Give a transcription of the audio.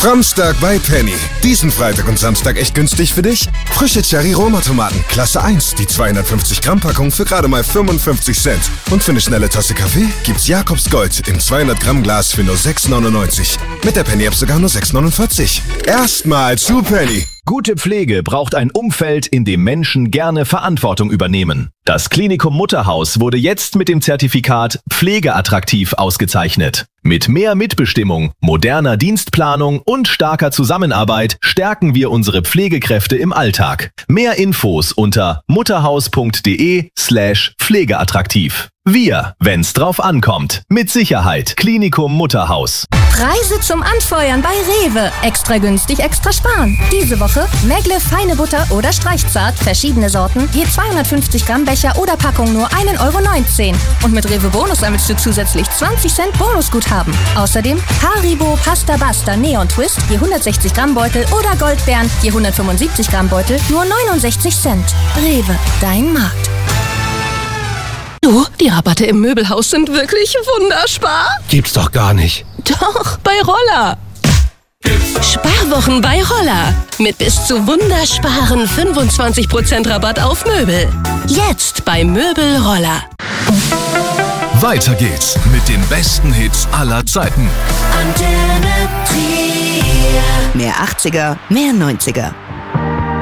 Samstag bei Penny. Diesen Freitag und Samstag echt günstig für dich? Frische Cherry-Roma-Tomaten, Klasse 1, die 250 Gramm Packung für gerade mal 55 Cent. Und für eine schnelle Tasse Kaffee gibt's Jakobs Gold im 200 Gramm Glas für nur 6,99. Mit der Penny-App sogar nur 6,49. Erstmal zu Penny. Gute Pflege braucht ein Umfeld, in dem Menschen gerne Verantwortung übernehmen. Das Klinikum Mutterhaus wurde jetzt mit dem Zertifikat Pflegeattraktiv ausgezeichnet. Mit mehr Mitbestimmung, moderner Dienstplanung und starker Zusammenarbeit stärken wir unsere Pflegekräfte im Alltag. Mehr Infos unter mutterhaus.de/pflegeattraktiv. Wir, wenn's drauf ankommt. Mit Sicherheit. Klinikum Mutterhaus. Preise zum Anfeuern bei Rewe. Extra günstig, extra sparen. Diese Woche Megle feine Butter oder Streichzart, verschiedene Sorten, je 250 Gramm Becher oder Packung nur 1,19 €. Und mit Rewe Bonus sammelst du zusätzlich 20 Cent Bonusguthaben. Außerdem Haribo Pasta Basta Neon Twist, je 160 Gramm Beutel oder Goldbeeren, je 175 Gramm Beutel, nur 69 Cent. Rewe, dein Markt. Du, die Rabatte im Möbelhaus sind wirklich wunderspar. Gibt's doch gar nicht. Doch, bei Roller. Sparwochen bei Roller. Mit bis zu wundersparen 25% Rabatt auf Möbel. Jetzt bei Möbel Roller. Weiter geht's mit den besten Hits aller Zeiten. Mehr 80er, mehr 90er.